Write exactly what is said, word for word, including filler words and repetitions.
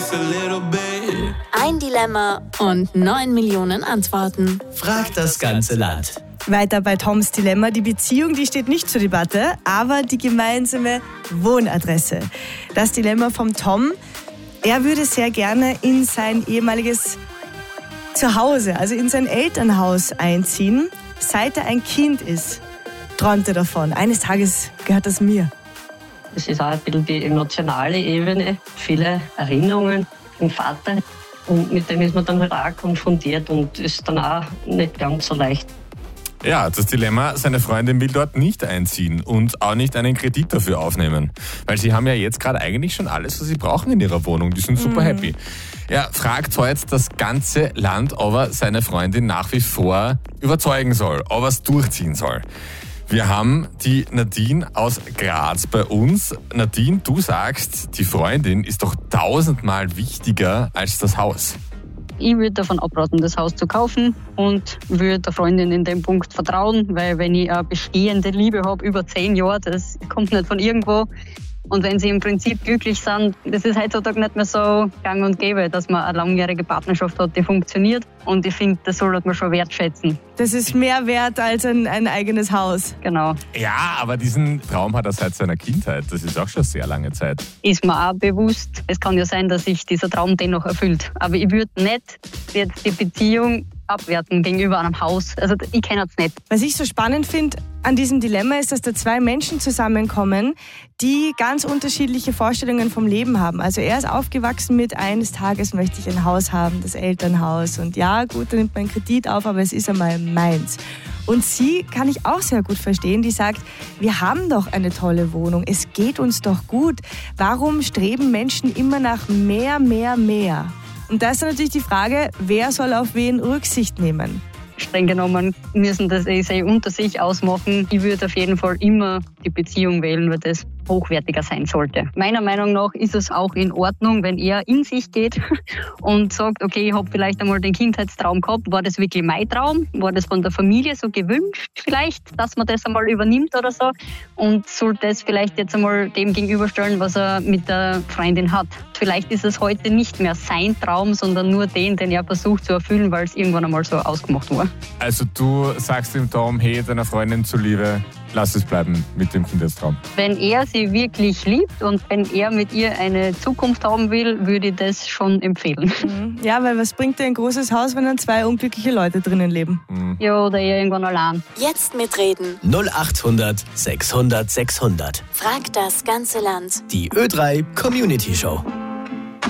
Ein Dilemma und neun Millionen Antworten. Fragt das ganze Land. Weiter bei Toms Dilemma. Die Beziehung, die steht nicht zur Debatte, aber die gemeinsame Wohnadresse. Das Dilemma vom Tom: Er würde sehr gerne in sein ehemaliges Zuhause, also in sein Elternhaus einziehen. Seit er ein Kind ist, träumt er davon. Eines Tages gehört das mir. Es ist auch ein bisschen die emotionale Ebene, viele Erinnerungen im Vater. Und mit dem ist man dann halt auch konfrontiert und ist dann auch nicht ganz so leicht. Ja, das Dilemma: Seine Freundin will dort nicht einziehen und auch nicht einen Kredit dafür aufnehmen. Weil sie haben ja jetzt gerade eigentlich schon alles, was sie brauchen in ihrer Wohnung. Die sind super mhm. happy. Er fragt heute das ganze Land, ob er seine Freundin nach wie vor überzeugen soll, ob er es durchziehen soll. Wir haben die Nadine aus Graz bei uns. Nadine, du sagst, die Freundin ist doch tausendmal wichtiger als das Haus. Ich würde davon abraten, das Haus zu kaufen und würde der Freundin in dem Punkt vertrauen, weil wenn ich eine bestehende Liebe habe über zehn Jahre, das kommt nicht von irgendwo. Und wenn sie im Prinzip glücklich sind, das ist heutzutage nicht mehr so gang und gäbe, dass man eine langjährige Partnerschaft hat, die funktioniert. Und ich finde, das sollte man schon wertschätzen. Das ist mehr wert als ein, ein eigenes Haus. Genau. Ja, aber diesen Traum hat er seit seiner Kindheit. Das ist auch schon sehr lange Zeit. Ist mir auch bewusst. Es kann ja sein, dass sich dieser Traum dennoch erfüllt. Aber ich würde nicht jetzt die Beziehung abwerten gegenüber einem Haus. Also ich kenne es nicht. Was ich so spannend finde an diesem Dilemma ist, dass da zwei Menschen zusammenkommen, die ganz unterschiedliche Vorstellungen vom Leben haben. Also er ist aufgewachsen mit: Eines Tages möchte ich ein Haus haben, das Elternhaus. Und ja, gut, da nimmt man einen Kredit auf, aber es ist einmal meins. Und sie kann ich auch sehr gut verstehen, die sagt: Wir haben doch eine tolle Wohnung, es geht uns doch gut. Warum streben Menschen immer nach mehr, mehr, mehr? Und da ist dann natürlich die Frage, wer soll auf wen Rücksicht nehmen? Streng genommen müssen das eh unter sich ausmachen. Ich würde auf jeden Fall immer die Beziehung wählen, weil das hochwertiger sein sollte. Meiner Meinung nach ist es auch in Ordnung, wenn er in sich geht und sagt, okay, ich habe vielleicht einmal den Kindheitstraum gehabt. War das wirklich mein Traum? War das von der Familie so gewünscht vielleicht, dass man das einmal übernimmt oder so? Und soll das vielleicht jetzt einmal dem gegenüberstellen, was er mit der Freundin hat. Vielleicht ist es heute nicht mehr sein Traum, sondern nur den, den er versucht zu erfüllen, weil es irgendwann einmal so ausgemacht war. Also du sagst dem Tom, hey, deiner Freundin zuliebe, lass es bleiben mit dem Kindheitstraum. Wenn er sie wirklich liebt und wenn er mit ihr eine Zukunft haben will, würde ich das schon empfehlen. Mhm. Ja, weil was bringt dir ein großes Haus, wenn dann zwei unglückliche Leute drinnen leben? Mhm. Ja, oder er irgendwann allein. Jetzt mitreden. null achthundert sechshundert sechshundert. Fragt das ganze Land. Die Ö drei Community Show.